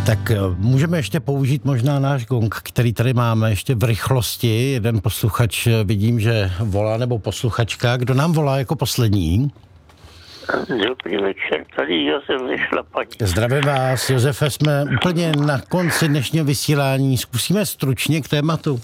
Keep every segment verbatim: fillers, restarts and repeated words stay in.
Tak můžeme ještě použít možná náš gong, který tady máme ještě v rychlosti. Jeden posluchač vidím, že volá, nebo posluchačka. Kdo nám volá jako poslední? Dobrý večer, tady Josef Vyšlapaní. Zdravím vás, Josefe, jsme úplně na konci dnešního vysílání. Zkusíme stručně k tématu.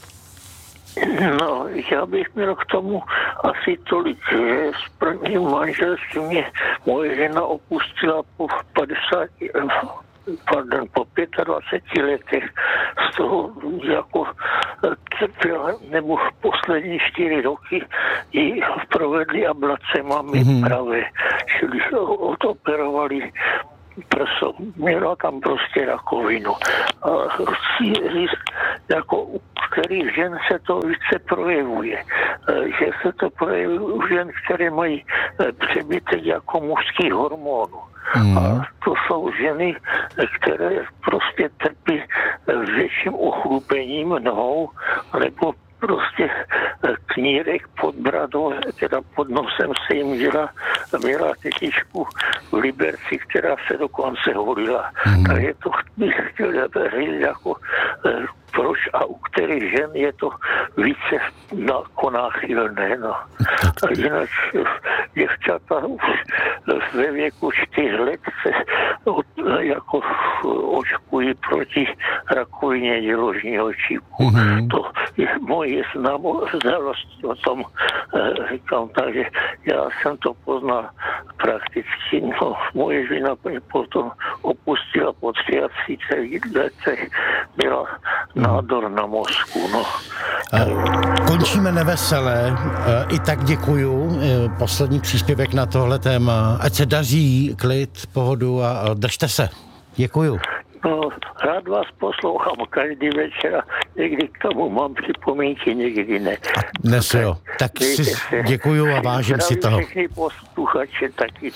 No, já bych měl k tomu asi tolik, že s prvním manželstvím mě moje žena opustila po padesáti, pardon, po dvaceti pěti letech. Z toho jako trpěla, nebo poslední čtyři roky ji provedli ablace mamy mm-hmm. pravé, čili odoperovali prso. Měla tam prostě rakovinu. A chci říct, jako u kterých žen se to více projevuje. Že se to projevuje u žen, které mají přebytek jako mužských hormonů. Mm. A to jsou ženy, které prostě trpí větším ochlupením nohou, nebo prostě knírek pod bradou, teda pod nosem se jim měla, měla tetičku v Liberci, která se dokonce holila. Mm. Takže to bych chtěl říct jako proč a u kterých žen je to více náchylné. No. A jinak děvčata už ve věku čtyř let se od, jako očkují proti rakovině děložního čípku. Mm-hmm. To je moje znalosti o tom říkám, takže já jsem to poznal prakticky. No, moje žena mě potom opustila po třiceti letech, byla nádor na mozku, no. Končíme neveselé. I tak děkuju. Poslední příspěvek na tohle téma. Ať se daří, klid, pohodu a držte se. Děkuju. No, rád vás poslouchám každý večer a někdy k tomu mám připomínky, někdy ne. Dnes jo. Tak si děkuju a vážím si toho. Všichni posluchače taky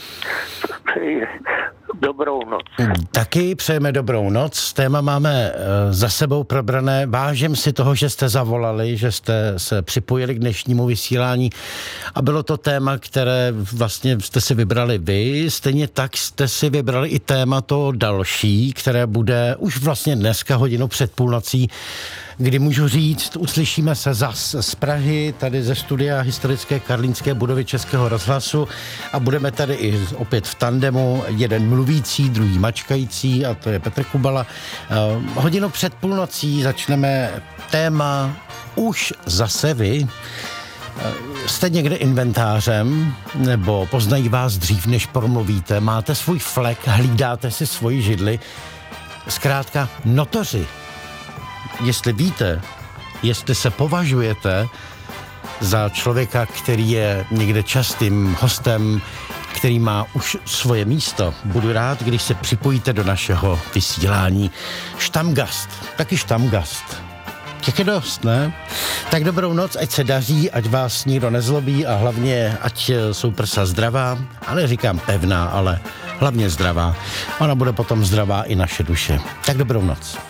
dobrou noc. Taky přejeme dobrou noc. Téma máme za sebou probrané. Vážím si toho, že jste zavolali, že jste se připojili k dnešnímu vysílání a bylo to téma, které vlastně jste si vybrali vy. Stejně tak jste si vybrali i téma to další, které bude už vlastně dneska hodinu před půlnocí, kdy můžu říct, uslyšíme se zas z Prahy, tady ze studia historické karlínské budovy Českého rozhlasu a budeme tady i opět v tandemu, jeden mluvící, druhý mačkající a to je Petr Kubala. Uh, hodinu před půlnocí začneme téma už zase vy. Jste někde inventářem, nebo poznají vás dřív, než promluvíte, máte svůj flek, hlídáte si svoji židli. Zkrátka notoři. Jestli víte, jestli se považujete za člověka, který je někde častým hostem, který má už svoje místo, budu rád, když se připojíte do našeho vysílání. Štamgast, taky štamgast. Těch je dost, ne? Tak dobrou noc, ať se daří, ať vás nikdo nezlobí a hlavně, ať jsou prsa zdravá, ale říkám pevná, ale hlavně zdravá. Ona bude potom zdravá i naše duše. Tak dobrou noc.